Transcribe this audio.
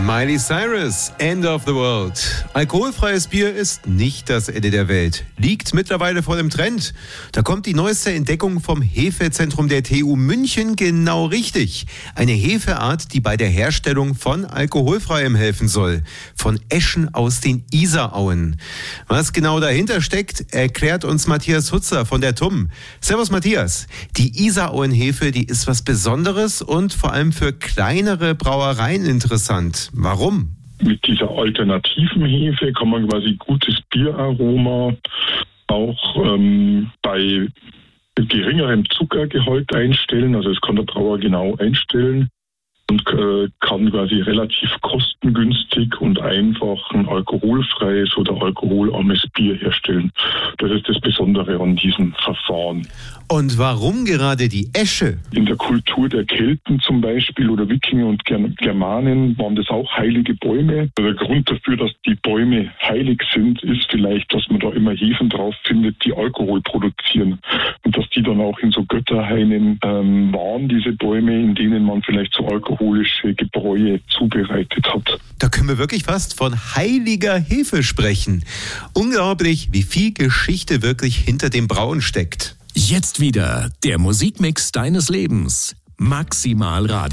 Miley Cyrus, End of the World. Alkoholfreies Bier ist nicht das Ende der Welt. Liegt mittlerweile voll im Trend. Da kommt die neueste Entdeckung vom Hefezentrum der TU München genau richtig. Eine Hefeart, die bei der Herstellung von Alkoholfreiem helfen soll. Von Eschen aus den Isarauen. Was genau dahinter steckt, erklärt uns Matthias Hutzer von der TUM. Servus Matthias. Die Isarauenhefe, die ist was Besonderes und vor allem für kleinere Brauereien interessant. Warum? Mit dieser alternativen Hefe kann man quasi gutes Bieraroma auch bei geringerem Zuckergehalt einstellen. Also das kann der Brauer genau einstellen und kann quasi relativ kostengünstig und einfach ein alkoholfreies oder alkoholarmes Bier herstellen. Das ist das Besondere an diesem Verfahren. Und warum gerade die Esche? In der Kultur der Kelten zum Beispiel oder Wikinger und Germanen waren das auch heilige Bäume. Der Grund dafür, dass die Bäume heilig sind, ist vielleicht, dass man da immer Hefen drauf findet, die Alkohol produzieren. Und dass die dann auch in so Götterhainen waren, diese Bäume, in denen man vielleicht so alkoholische Gebräue zubereitet hat. Da können wir wirklich fast von heiliger Hefe sprechen. Unglaublich, wie viel Geschichte wirklich hinter dem Brauen steckt. Jetzt wieder der Musikmix deines Lebens. Maximal Radio.